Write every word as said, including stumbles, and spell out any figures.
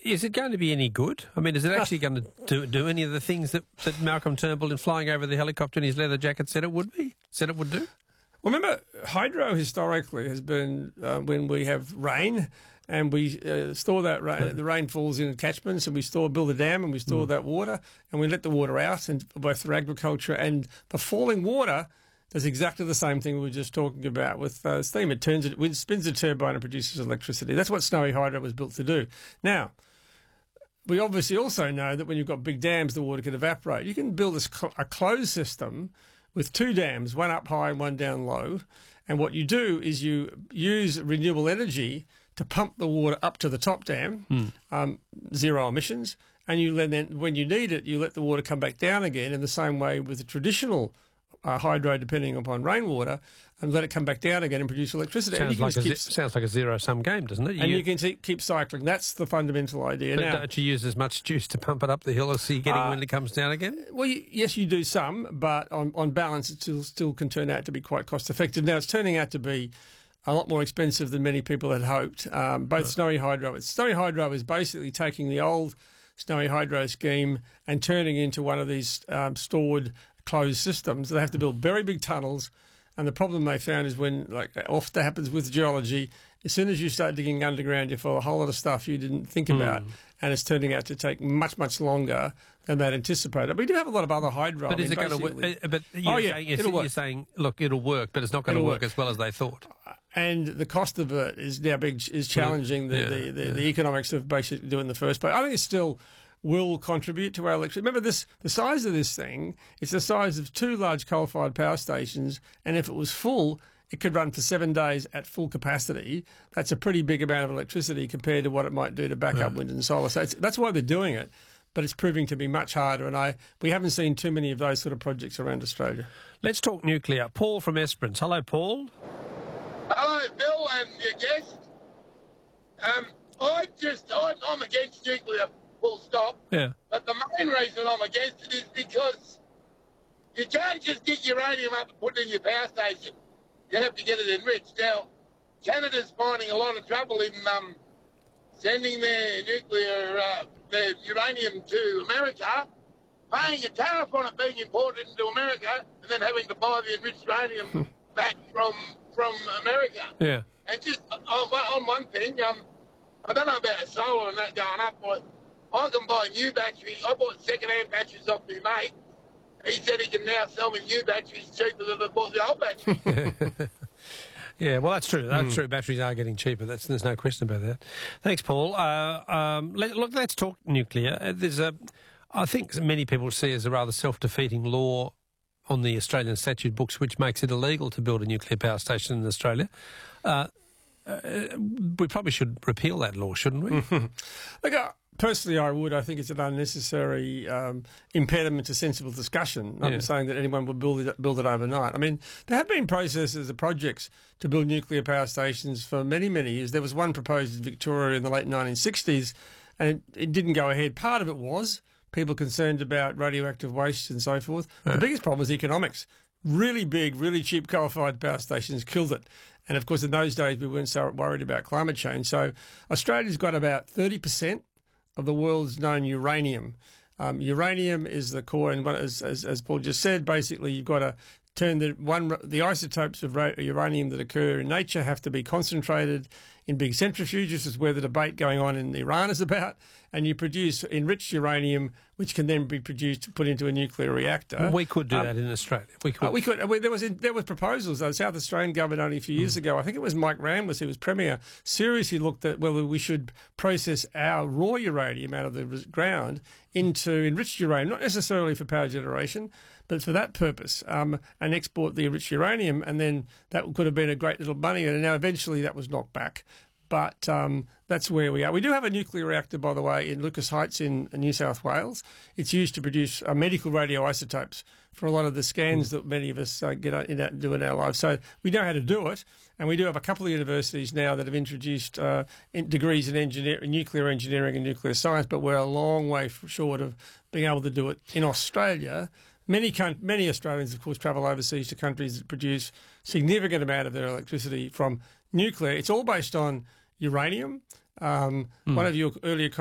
is it going to be any good? I mean, is it actually going to do, do any of the things that, that Malcolm Turnbull in flying over the helicopter in his leather jacket said it would be? Said it would do? Well, remember, hydro historically has been uh, when we have rain and we uh, store that rain, yeah. the rain falls in catchments, and we store, build a dam and we store mm. that water, and we let the water out, and both for agriculture and the falling water does exactly the same thing we were just talking about with uh, steam. It turns it, it spins a turbine and produces electricity. That's what Snowy Hydro was built to do. Now, we obviously also know that when you've got big dams, the water can evaporate. You can build a, cl- a closed system with two dams, one up high and one down low. And what you do is you use renewable energy to pump the water up to the top dam, mm. um, zero emissions. And you let then, when you need it, you let the water come back down again in the same way with the traditional Uh, hydro, depending upon rainwater, and let it come back down again and produce electricity. Sounds, and you like, a keep, zi- sounds like a zero-sum game, doesn't it? You, and you can see, keep cycling. That's the fundamental idea. But now, don't you use as much juice to pump it up the hill as you're getting uh, when it comes down again? Well, you, yes, you do some, but on, on balance, it still, still can turn out to be quite cost-effective. Now, it's turning out to be a lot more expensive than many people had hoped. Um, both right. Snowy Hydro... Snowy Hydro is basically taking the old Snowy Hydro scheme and turning into one of these um, stored closed systems. They have to build very big tunnels, and the problem they found is when, like often happens with geology, as soon as you start digging underground, you find a whole lot of stuff you didn't think mm. about, and it's turning out to take much, much longer than they'd anticipated. We do have a lot of other hydro. But I is mean, it going to work? But you're, oh, yeah, saying, you're, it'll work. you're saying, look, it'll work, but it's not going it'll to work, work as well as they thought. And the cost of it is now big, is challenging the, yeah, the, the, yeah. the economics of basically doing the first place. I think it's still will contribute to our electricity. Remember, this the size of this thing, it's the size of two large coal-fired power stations, and if it was full, it could run for seven days at full capacity. That's a pretty big amount of electricity compared to what it might do to back up wind and solar. So it's, that's why they're doing it, but it's proving to be much harder, and I we haven't seen too many of those sort of projects around Australia. Let's talk nuclear. Paul from Esperance. Hello, Paul. Hello, Bill and your guest. Um, I just, I, I'm against nuclear. Full stop. Yeah. But the main reason I'm against it is because you can't just get uranium up and put it in your power station. You have to get it enriched. Now, Canada's finding a lot of trouble in um, sending their nuclear, uh, their uranium to America, paying a tariff on it being imported into America, and then having to buy the enriched uranium back from from America. Yeah. And just on, on one thing, um, I don't know about solar and that going up, but I can buy new batteries. I bought second-hand batteries off my mate. He said he can now sell me new batteries cheaper than I bought the old batteries. Yeah, well, that's true. That's mm. true. Batteries are getting cheaper. That's, there's no question about that. Thanks, Paul. Uh, um, let, look, let's talk nuclear. Uh, there's a, I think many people see as a rather self-defeating law on the Australian statute books, which makes it illegal to build a nuclear power station in Australia. Uh, uh, we probably should repeal that law, shouldn't we? Look, uh, personally, I would. I think it's an unnecessary um, impediment to sensible discussion. I'm Yeah. saying that anyone would build it, build it overnight. I mean, there have been processes of projects to build nuclear power stations for many, many years. There was one proposed in Victoria in the late nineteen sixties, and it, it didn't go ahead. Part of it was people concerned about radioactive waste and so forth. Yeah. The biggest problem was economics. Really big, really cheap coal-fired power stations killed it. And, of course, in those days, we weren't so worried about climate change. So Australia's got about thirty percent of the world's known uranium. Um, uranium is the core, and as, as, as Paul just said, basically you've got to turn the one the isotopes of ra- uranium that occur in nature have to be concentrated in big centrifuges, is where the debate going on in Iran is about, and you produce enriched uranium, which can then be produced, put into a nuclear reactor. We could do um, that in Australia. We could. Uh, we could. We, there was there was proposals. The South Australian government only a few years mm. ago, I think it was Mike Randless, who was Premier, seriously looked at whether we should process our raw uranium out of the ground into enriched uranium, not necessarily for power generation, but for that purpose, um, and export the enriched uranium, and then that could have been a great little money. And now eventually that was knocked back. But um, that's where we are. We do have a nuclear reactor, by the way, in Lucas Heights in New South Wales. It's used to produce uh, medical radioisotopes for a lot of the scans that many of us uh, get in that, do in our lives. So we know how to do it, and we do have a couple of universities now that have introduced uh, in degrees in engineer, nuclear engineering and nuclear science, but we're a long way short of being able to do it in Australia. Many many Australians, of course, travel overseas to countries that produce significant amount of their electricity from nuclear. It's all based on uranium. Um, mm. One of your earlier